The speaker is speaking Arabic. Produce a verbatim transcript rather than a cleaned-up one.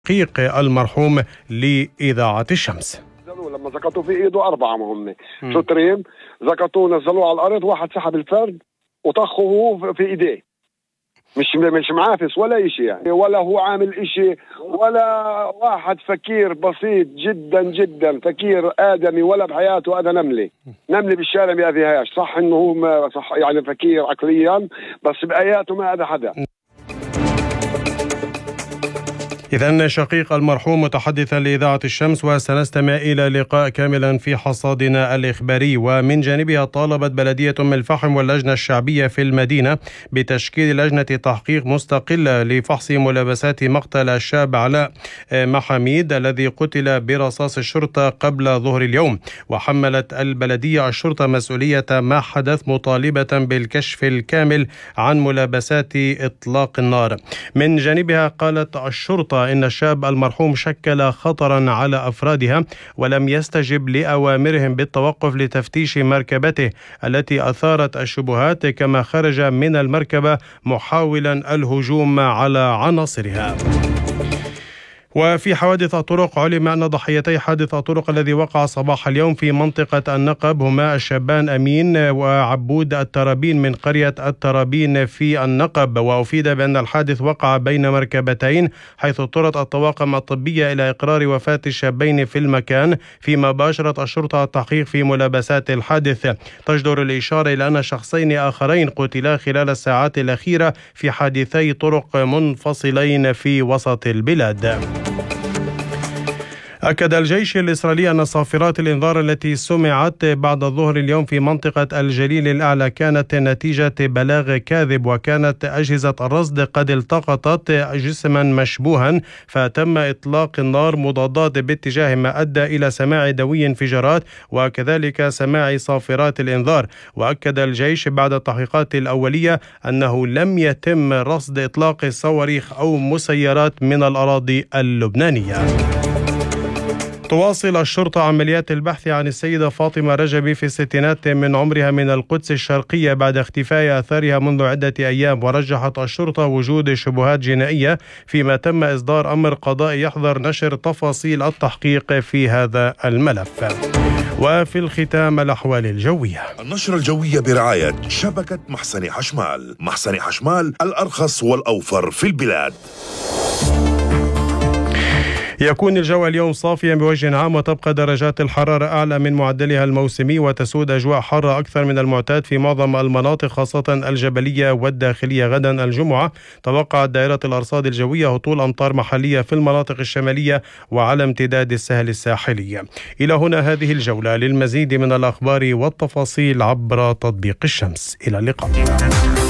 شقيق المرحوم لإذاعة الشمس. لما زكطوا في ايده اربعه مهم شطرين زكطوه نزلوه على الارض، واحد سحب الفرد وطخه هو في ايديه، مش مش معافس ولا شيء يعني، ولا هو عامل شيء، ولا واحد فكير بسيط جدا جدا، فكير ادمي ولا بحياته هذا نمله نمله بالشارع ما فيهاش. صح انه هو ما صح يعني فكير عقليا، بس باياته ما هذا حدا. إذن شقيق المرحوم متحدثا لإذاعة الشمس، وسنستمع إلى لقاء كاملا في حصادنا الإخباري. ومن جانبها طالبت بلدية أم الفحم واللجنة الشعبية في المدينة بتشكيل لجنة تحقيق مستقلة لفحص ملابسات مقتل الشاب علاء محاميد الذي قتل برصاص الشرطة قبل ظهر اليوم. وحملت البلدية الشرطة مسؤولية ما حدث، مطالبة بالكشف الكامل عن ملابسات إطلاق النار. من جانبها قالت الشرطة إن الشاب المرحوم شكل خطرا على أفرادها، ولم يستجب لأوامرهم بالتوقف لتفتيش مركبته التي أثارت الشبهات، كما خرج من المركبة محاولا الهجوم على عناصرها. وفي حوادث الطرق، علم أن ضحيتي حادث الطرق الذي وقع صباح اليوم في منطقة النقب هما الشابان أمين وعبود الترابين من قرية الترابين في النقب. وأفيد بأن الحادث وقع بين مركبتين، حيث اضطرت الطواقم الطبية إلى إقرار وفاة الشابين في المكان، فيما باشرت الشرطة التحقيق في ملابسات الحادث. تجدر الإشارة إلى أن شخصين آخرين قتلا خلال الساعات الأخيرة في حادثي طرق منفصلين في وسط البلاد. أكد الجيش الإسرائيلي أن صافرات الإنذار التي سمعت بعد الظهر اليوم في منطقة الجليل الأعلى كانت نتيجة بلاغ كاذب، وكانت أجهزة الرصد قد التقطت جسما مشبوها، فتم إطلاق النار مضادات باتجاه، ما أدى إلى سماع دوي انفجارات وكذلك سماع صافرات الإنذار. وأكد الجيش بعد التحقيقات الأولية أنه لم يتم رصد إطلاق صواريخ أو مسيرات من الأراضي اللبنانية. تواصل الشرطة عمليات البحث عن السيدة فاطمة رجبي في الستينات من عمرها من القدس الشرقية بعد اختفاء آثارها منذ عدة أيام. ورجحت الشرطة وجود شبهات جنائية، فيما تم إصدار أمر قضائي يحظر نشر تفاصيل التحقيق في هذا الملف. وفي الختام الأحوال الجوية. النشرة الجوية برعاية شبكة محسن حشمال. محسن حشمال، الأرخص والأوفر في البلاد. يكون الجو اليوم صافيا بوجه عام، وتبقى درجات الحرارة أعلى من معدلها الموسمي، وتسود أجواء حارة أكثر من المعتاد في معظم المناطق خاصة الجبلية والداخلية. غدا الجمعة توقعت دائرة الأرصاد الجوية هطول أمطار محلية في المناطق الشمالية وعلى امتداد السهل الساحلي. إلى هنا هذه الجولة. للمزيد من الأخبار والتفاصيل عبر تطبيق الشمس. إلى اللقاء.